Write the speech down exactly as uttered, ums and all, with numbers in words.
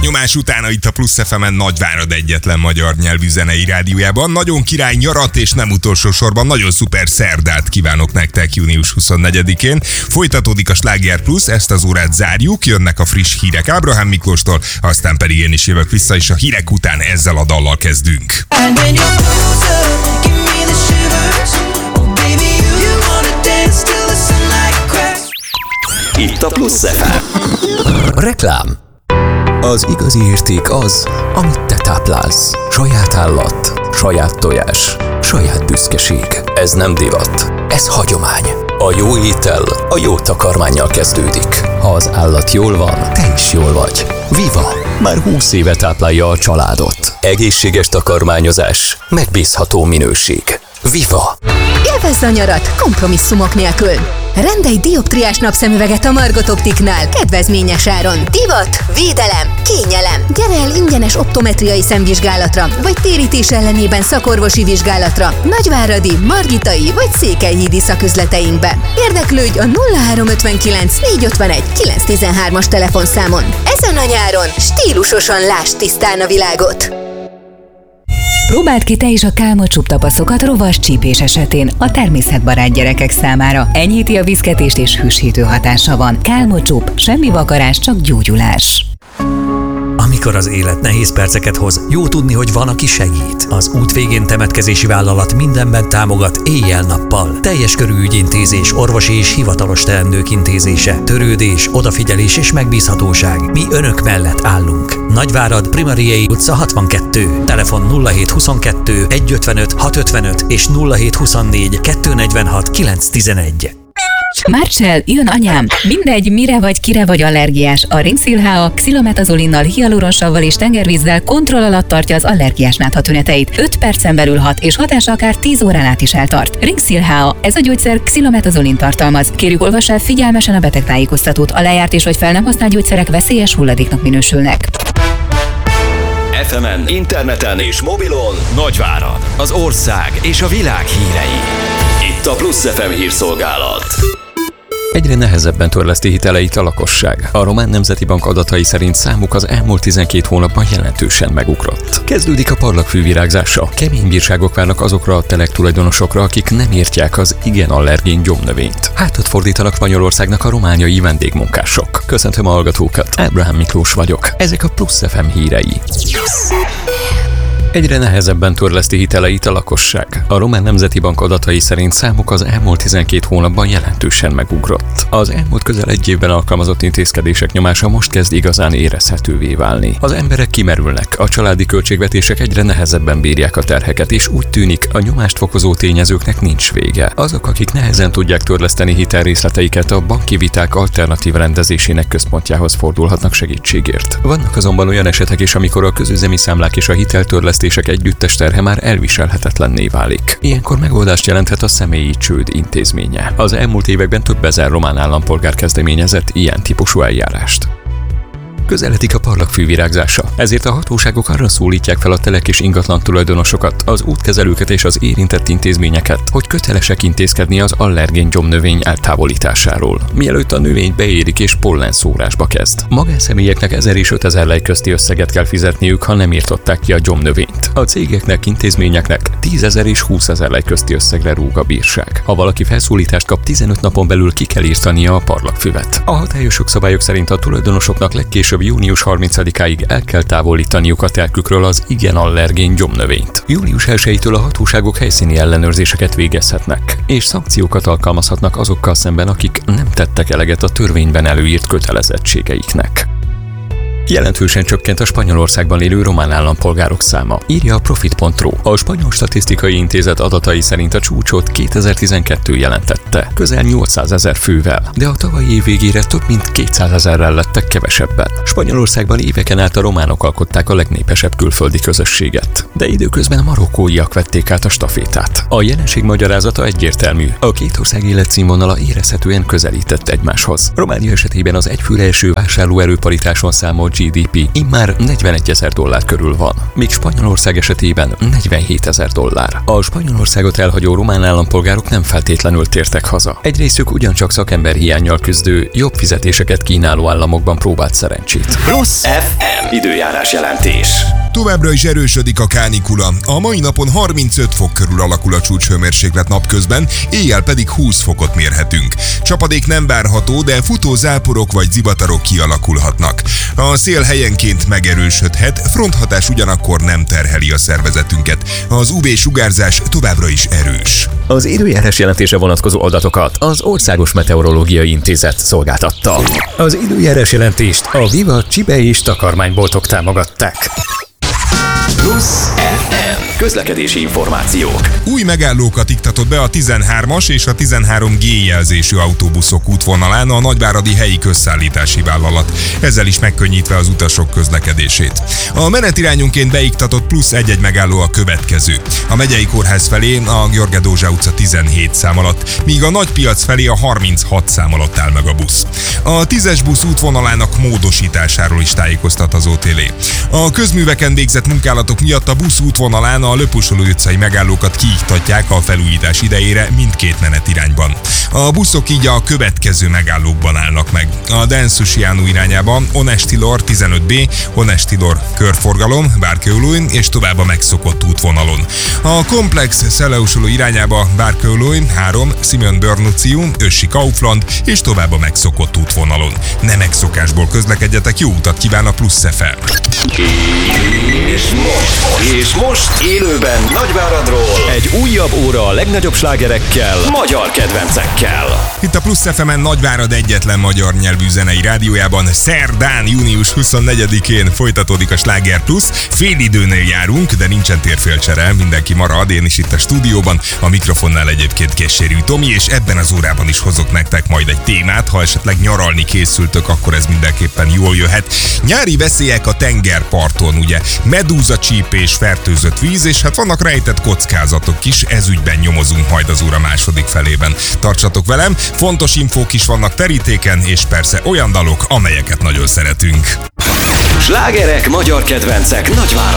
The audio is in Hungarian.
nyomás utána itt a Plusz ef emen Nagyvárad egyetlen magyar nyelvű zenei rádiójában. Nagyon király nyarat és nem utolsó sorban nagyon szuper szerdát kívánok nektek június huszonnegyedikén. Folytatódik a Sláger Plusz, ezt az órát zárjuk, jönnek a friss hírek Ábrahám Miklóstól, aztán pedig én is jövök vissza, és a hírek után ezzel a dallal kezdünk. Itt a Plusz ef em. Reklám. Az igazi érték az, amit te táplálsz. Saját állat, saját tojás, saját büszkeség. Ez nem divat, ez hagyomány. A jó étel a jó takarmánnyal kezdődik. Ha az állat jól van, te is jól vagy. Viva! Már húsz éve táplálja a családot. Egészséges takarmányozás, megbízható minőség. Viva! Élvezd a nyarat kompromisszumok nélkül! Rendelj dioptriás napszemüveget a Margot Optiknál kedvezményes áron. Divat, védelem, kényelem. Gyere el ingyenes optometriai szemvizsgálatra, vagy térítés ellenében szakorvosi vizsgálatra Nagyváradi, Margitai vagy Székelyhídi szaküzleteinkbe. Érdeklődj a nulla három ötvenkilenc négyszázötvenegy kilencszáztizenhármas telefonszámon. Ezen a nyáron stílusosan lásd tisztán a világot. Próbáld ki te is a Kálmot tapaszokat rovas csípés esetén a természetbarát gyerekek számára. Enyhíti a viszketést és hűsítő hatása van. Kálmot, semmi vakarás, csak gyógyulás. Amikor az élet nehéz perceket hoz, jó tudni, hogy van, aki segít. Az út végén temetkezési vállalat mindenben támogat éjjel-nappal. Teljes körű ügyintézés, orvosi és hivatalos teendők intézése, törődés, odafigyelés és megbízhatóság. Mi önök mellett állunk. Nagyvárad, Primariei utca hatvankettő. Telefon nulla hét huszonkettő egyszázötvenöt hatszázötvenöt és nulla hét huszonnégy kétszáznegyvenhat kilencszáztizenegy. Marcell, jön anyám! Mindegy, mire vagy, kire vagy allergiás. A Rinxil-H xilometazolinal, hialuronsavval és tengervízzel kontroll alatt tartja az allergiás nátha tüneteit. öt percen belül hat, és hatása akár tíz órán át is eltart. Rinxil-H, ez a gyógyszer xilometazolin tartalmaz. Kérjük, olvass el figyelmesen a betegtájékoztatót. A lejárt és vagy fel nem használt gyógyszerek veszélyes hulladéknak minősülnek. ef emen, interneten és mobilon Nagyvárad, az ország és a világ hírei. Itt a Plusz ef em hírszolgálat. Egyre nehezebben törleszti hiteleit a lakosság. A Román Nemzeti Bank adatai szerint számuk az elmúlt tizenkét hónapban jelentősen megugrott. Kezdődik a parlagfű virágzása. Kemény bírságok várnak azokra a telek tulajdonosokra, akik nem értják az igen allergén gyomnövényt. Hátat fordítanak Spanyolországnak a romániai vendégmunkások. Köszöntöm a hallgatókat, Ábrahám Miklós vagyok. Ezek a Plusz ef em hírei. Egyre nehezebben törleszti hiteleit a lakosság. A Román Nemzeti Bank adatai szerint számuk az elmúlt tizenkét hónapban jelentősen megugrott. Az elmúlt közel egy évben alkalmazott intézkedések nyomása most kezd igazán érezhetővé válni. Az emberek kimerülnek, a családi költségvetések egyre nehezebben bírják a terheket, és úgy tűnik, a nyomást fokozó tényezőknek nincs vége. Azok, akik nehezen tudják törleszteni hitelrészleteiket, a banki viták alternatív rendezésének központjához fordulhatnak segítségért. Vannak azonban olyan esetek is, amikor a közüzemi számlák és a hiteltörlesztés együttes terhe már elviselhetetlenné válik. Ilyenkor megoldást jelenthet a személyi csőd intézménye. Az elmúlt években több ezer román állampolgár kezdeményezett ilyen típusú eljárást. Közeledik a parlagfű virágzása, ezért a hatóságok arra szólítják fel a telek és ingatlan tulajdonosokat, az útkezelőket és az érintett intézményeket, hogy kötelesek intézkedni az allergén gyomnövény eltávolításáról, mielőtt a növény beérik és pollenszórásba kezd. Magánszemélyeknek ezer és ötezer lej közti összeget kell fizetniük, ha nem írtották ki a gyomnövényt. A cégeknek, intézményeknek tízezer és húszezer lej közti összegre rúg a bírság. Ha valaki felszólítást kap, tizenöt napon belül ki kell írtania a parlagfüvet. A hatályos szabályok szerint a tulajdonosoknak legkésőbb június harmincadikáig el kell távolítaniuk a telkükről az igen allergén gyomnövényt. július elsejétől a hatóságok helyszíni ellenőrzéseket végezhetnek, és szankciókat alkalmazhatnak azokkal szemben, akik nem tettek eleget a törvényben előírt kötelezettségeiknek. Jelentősen csökkent a Spanyolországban élő román állampolgárok száma, írja a Profit pont ru. A Spanyol Statisztikai Intézet adatai szerint a csúcsot kétezer-tizenkettő jelentette, közel nyolcszázezer fővel, de a tavalyi év végére több mint kétszázezerrel lettek kevesebben. Spanyolországban éveken át a románok alkották a legnépesebb külföldi közösséget, de időközben a marokkóiak vették át a stafétát. A jelenség magyarázata egyértelmű, a két ország életszínvonala érezhetően közelített egymáshoz. Románia esetében az egyfőre eső vásárlóerőparitáson számolt gé dé pé immár negyvenegyezer dollár körül van, míg Spanyolország esetében negyvenhétezer dollár. A Spanyolországot elhagyó román állampolgárok nem feltétlenül tértek haza. Egy részük ugyancsak szakemberhiánnyal küzdő, jobb fizetéseket kínáló államokban próbált szerencsét. Plusz ef em. em időjárás jelentés. Továbbra is erősödik a kánikula. A mai napon harmincöt fok körül alakul a csúcshőmérséklet napközben, éjjel pedig húsz fokot mérhetünk. Csapadék nem várható, de futó záporok vagy zivatarok kialakulhatnak. A szél helyenként megerősödhet, fronthatás ugyanakkor nem terheli a szervezetünket. Az ú vé-sugárzás továbbra is erős. Az időjárás jelentése vonatkozó adatokat az Országos Meteorológiai Intézet szolgáltatta. Az időjárás jelentést a Viva Csibe és takarmányboltok támogatták. Plusz ef em közlekedési információk. Új megállókat iktatott be a tizenhármas és a tizenhárom gé jelzésű autóbuszok útvonalán a nagyváradi helyi közszállítási vállalat, ezzel is megkönnyítve az utasok közlekedését. A menetirányonként beiktatott plusz egy-egy megálló a következő. A Megyei Kórház felé a Györge Dózsa utca tizenhét szám alatt, míg a Nagypiac felé a harminchat szám alatt áll meg a busz. A tízes busz útvonalának módosításáról is tájékoztat az o té el. A közműveken végzett munkálatok miatt a busz útvonalán a Löpusoló utcai megállókat kiiktatják a felújítás idejére mindkét menetirányban. A buszok így a következő megállókban állnak meg. A Densusiánu irányában Onestilor tizenöt bé, Onestilor körforgalom, Bárkőlőn és tovább a megszokott útvonalon. A Komplex Szeleusoló irányába Bárkőlőn három, Simeon Börnucium, Össi Kaufland és tovább a megszokott útvonalon. Nem megszokásból közlekedjetek, jó utat kíván a Plusz ef em. És most, és most élőben Nagyváradról egy újabb óra a legnagyobb slágerekkel, magyar kedvencekkel. Itt a Plusz ef emen Nagyvárad egyetlen magyar nyelvű zenei rádiójában szerdán, június huszonnegyedikén folytatódik a Sláger Plusz. Fél időnél járunk, de nincsen térfélcsere, mindenki marad, én is itt a stúdióban, a mikrofonnál egyébként Kessérű Tomi, és ebben az órában is hozok nektek majd egy témát, ha esetleg nyaralni készültök, akkor ez mindenképpen jól jöhet. Nyári veszélyek a tengerparton, ugye, medúza csípés, fertőzött víz, és hát vannak rejtett kockázatok is, ezügyben nyomozunk majd az óra második felében. Tartsatok velem, fontos infók is vannak terítéken, és persze olyan dalok, amelyeket nagyon szeretünk. Slágerek, magyar kedvencek Nagyváradról.